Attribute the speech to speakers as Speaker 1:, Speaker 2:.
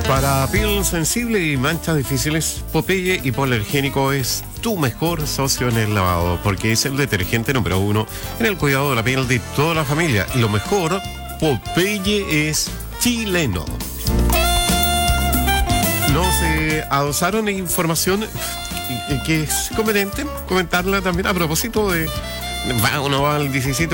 Speaker 1: Para piel sensible y manchas difíciles, Popeye Hipoalergénico es tu mejor socio en el lavado, porque es el detergente número 1 en el cuidado de la piel de toda la familia. Y lo mejor, Popeye es chileno. Nos adosaron información que es conveniente comentarla también a propósito de... Uno va al 17